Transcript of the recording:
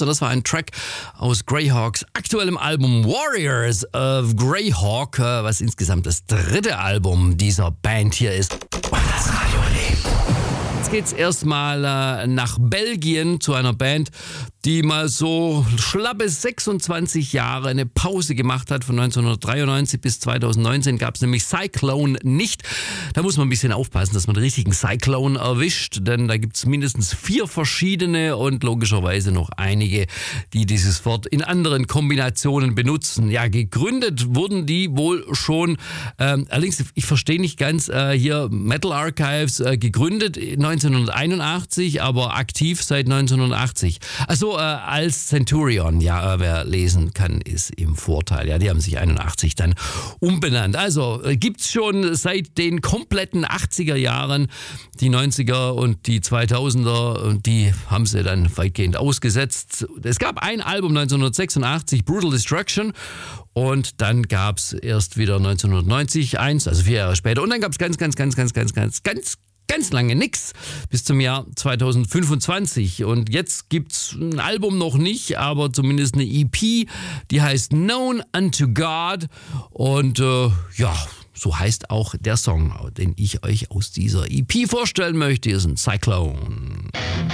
und das war ein Track aus Greyhawks aktuellem Album Warriors of Greyhawk, was insgesamt das 3. Album dieser Band hier ist. Und das Radio lebt. Jetzt geht's erstmal nach Belgien zu einer Band, die mal so schlappe 26 Jahre eine Pause gemacht hat. Von 1993 bis 2019 gab es nämlich Cyclone nicht. Da muss man ein bisschen aufpassen, dass man den richtigen Cyclone erwischt, denn da gibt es mindestens 4 verschiedene und logischerweise noch einige, die dieses Wort in anderen Kombinationen benutzen. Ja, gegründet wurden die wohl schon, allerdings, ich verstehe nicht ganz, hier Metal Archives, gegründet 1981, aber aktiv seit 1980. Also als Centurion, ja, wer lesen kann, ist im Vorteil. Ja, die haben sich 81 dann umbenannt. Also gibt's schon seit den kompletten 80er Jahren, die 90er und die 2000er, und die haben sie dann weitgehend ausgesetzt. Es gab ein Album 1986, Brutal Destruction, und dann gab's erst wieder 1990 eins, also 4 Jahre später, und dann gab's ganz lange nix bis zum Jahr 2025, und jetzt gibt's ein Album noch nicht, aber zumindest eine EP, die heißt Known Unto God, und ja, so heißt auch der Song, den ich euch aus dieser EP vorstellen möchte, ist ein Cyclone.